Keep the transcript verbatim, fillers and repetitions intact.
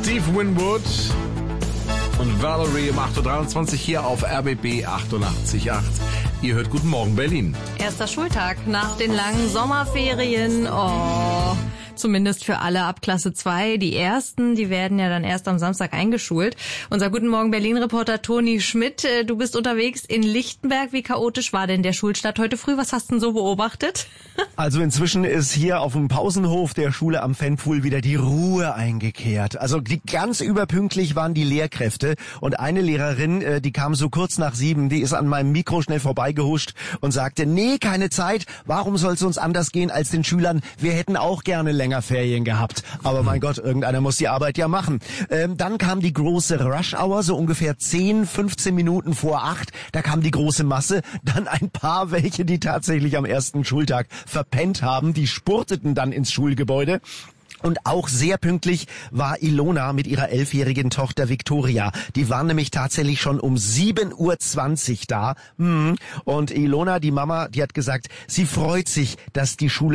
Steve Winwood und Valerie um acht Uhr dreiundzwanzig hier auf R B B achtundachtzig Komma acht. Ihr hört Guten Morgen Berlin. Erster Schultag nach den langen Sommerferien. Oh, zumindest für alle ab Klasse zwei. Die ersten, die werden ja dann erst am Samstag eingeschult. Unser Guten Morgen Berlin-Reporter Toni Schmidt, du bist unterwegs in Lichtenberg. Wie chaotisch war denn der Schulstart heute früh? Was hast du denn so beobachtet? Also inzwischen ist hier auf dem Pausenhof der Schule am Fanpool wieder die Ruhe eingekehrt. Also die ganz überpünktlich waren die Lehrkräfte und eine Lehrerin, die kam so kurz nach sieben, die ist an meinem Mikro schnell vorbeigehuscht und sagte, nee, keine Zeit, warum soll es uns anders gehen als den Schülern? Wir hätten auch gerne länger Ferien gehabt. Aber mein Gott, irgendeiner muss die Arbeit ja machen. Ähm, dann kam die große Rush-Hour, so ungefähr zehn, fünfzehn Minuten vor acht. Da kam die große Masse. Dann ein paar, welche die tatsächlich am ersten Schultag verpennt haben. Die spurteten dann ins Schulgebäude. Und auch sehr pünktlich war Ilona mit ihrer elfjährigen Tochter Victoria. Die waren nämlich tatsächlich schon um sieben Uhr zwanzig da. Und Ilona, die Mama, die hat gesagt, sie freut sich, dass die Schule